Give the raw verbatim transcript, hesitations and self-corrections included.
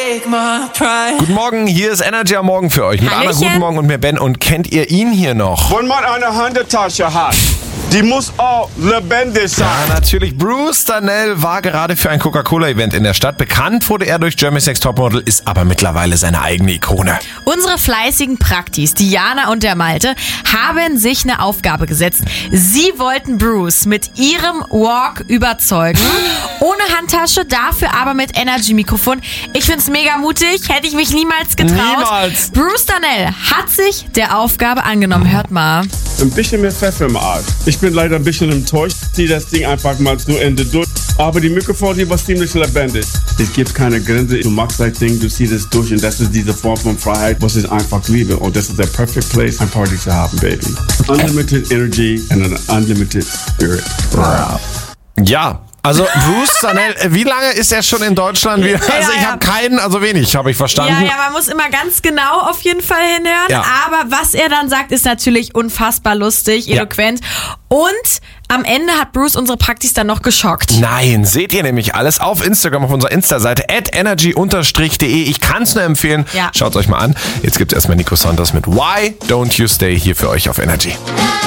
Guten Morgen, hier ist Energy am Morgen für euch. Mit Anna, guten Morgen und mir Ben. Und kennt ihr ihn hier noch? Wenn man eine Handetasche hat, die muss auch lebendig sein. Ja, natürlich. Bruce Darnell war gerade für ein Coca-Cola-Event in der Stadt. Bekannt wurde er durch Germany's Next Topmodel, ist aber mittlerweile seine eigene Ikone. Unsere fleißigen Praktis, Diana und der Malte, haben sich eine Aufgabe gesetzt. Sie wollten Bruce mit ihrem Walk überzeugen. Ohne Handtasche, dafür aber mit Energy-Mikrofon. Ich find's mega mutig, hätte ich mich niemals getraut. Niemals. Bruce Darnell hat sich der Aufgabe angenommen. Hört mal. Ein bisschen mehr Pfeffer im Arsch. Ich bin leider ein bisschen enttäuscht. Zieh das Ding einfach mal zu Ende durch. Aber die Mikrofon hier war ziemlich lebendig. Es gibt keine Grenze. Du magst das Ding, du ziehst es durch und das ist diese Form von Freiheit, was ich einfach liebe. Und das ist der perfect place, ein Party zu haben, baby. Unlimited energy and an unlimited spirit. Ja. Also Bruce Darnell, wie lange ist er schon in Deutschland? Wie, also ja, ich ja. habe keinen, also wenig, habe ich verstanden. Ja, ja, man muss immer ganz genau auf jeden Fall hinhören. Ja. Aber was er dann sagt, ist natürlich unfassbar lustig, Ja. eloquent. Und am Ende hat Bruce unsere Praktis dann noch geschockt. Nein, seht ihr nämlich alles auf Instagram, auf unserer Insta-Seite at energy dash de. Ich kann es nur empfehlen. Ja. Schaut euch mal an. Jetzt gibt es erstmal Nico Saunders mit Why Don't You Stay hier für euch auf Energy.